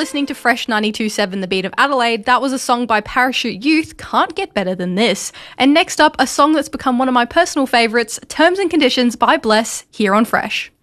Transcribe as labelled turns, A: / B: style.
A: listening to Fresh 92.7 The Beat of Adelaide. That was a song by Parachute Youth, Can't Get Better Than This. And next up, a song that's become one of my personal favourites, Terms and Conditions by Bless, here on Fresh.